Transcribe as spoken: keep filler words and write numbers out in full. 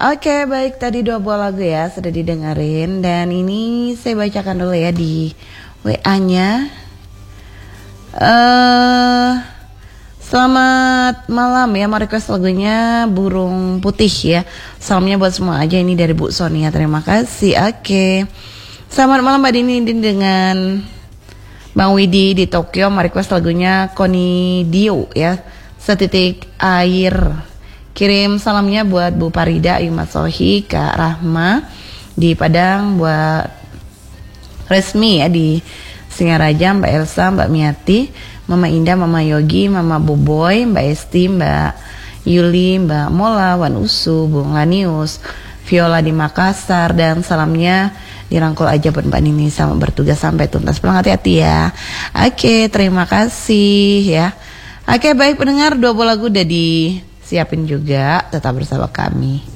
Oke, baik, tadi dua buah lagu ya sudah didengerin. Dan ini saya bacakan dulu ya di W A-nya. uh, Selamat malam ya, mau request lagunya Burung Putih ya. Salamnya buat semua aja, ini dari Bu Sonia, terima kasih. Oke, selamat malam Mbak Dini dengan Bang Widi di Tokyo, mau request lagunya Koni Dio ya, Setitik Air. Kirim salamnya buat Bu Parida, Ima Sohi, Kak Rahma di Padang, buat Resmi ya di Singaraja, Mbak Elsa, Mbak Miati, Mama Indah, Mama Yogi, Mama Boboy, Mbak Esti, Mbak Yuli, Mbak Mola, Wan Usu, Bung Lanius, Viola di Makassar, dan salamnya dirangkul aja buat Mbak Nini, sama bertugas sampai tuntas. Pulang hati-hati ya. Oke, terima kasih ya. Oke, baik pendengar, dua buah lagu udah disiapin juga, tetap bersama kami.